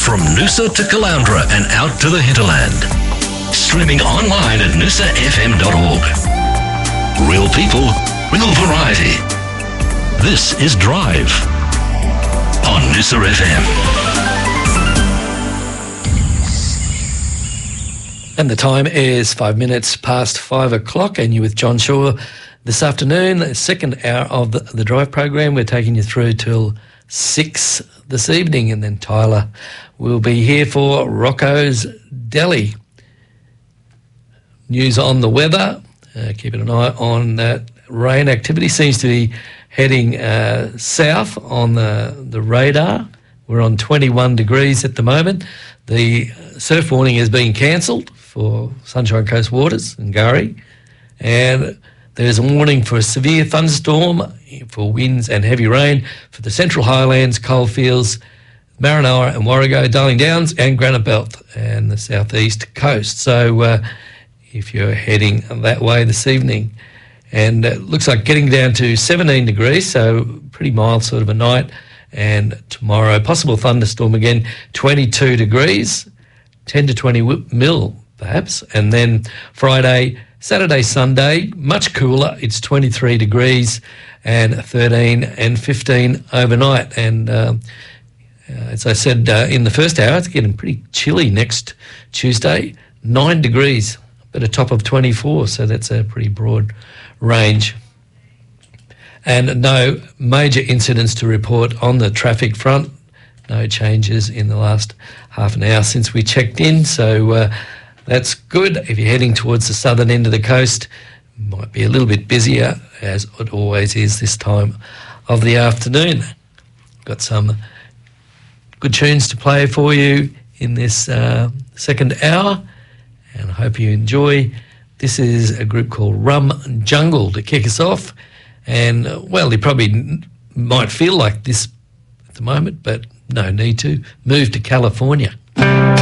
From Noosa to Caloundra and out to the hinterland. Streaming online at noosafm.org. Real people, real variety. This is Drive on Noosa FM. And the time is 5 minutes past 5 o'clock, and you're with John Shaw this afternoon, the second hour of the Drive program. We're taking you through till 6 this evening, and then Tyler will be here for Rocco's Deli. News on the weather, keeping an eye on that rain activity. Seems to be heading south on the radar. We're on 21 degrees at the moment. The surf warning has been cancelled for Sunshine Coast Waters and Gurry, and there's a warning for a severe thunderstorm for winds and heavy rain for the Central Highlands, Coalfields, Maranoa and Warrego, Darling Downs and Granite Belt and the southeast coast. So if you're heading that way this evening, and it looks like getting down to 17 degrees, so pretty mild sort of a night. And tomorrow, possible thunderstorm again, 22 degrees, 10 to 20 mil perhaps. And then Friday, Saturday, Sunday, much cooler. It's 23 degrees and 13 and 15 overnight. And as I said in the first hour, it's getting pretty chilly next Tuesday, 9 degrees, but a top of 24. So that's a pretty broad range. And no major incidents to report on the traffic front. No changes in the last half an hour since we checked in. So that's good. If you're heading towards the southern end of the coast, might be a little bit busier, as it always is this time of the afternoon. Got some good tunes to play for you in this second hour, and I hope you enjoy. This is a group called Rum Jungle to kick us off. And, well, you probably might feel like this at the moment, but no need to. Move to California.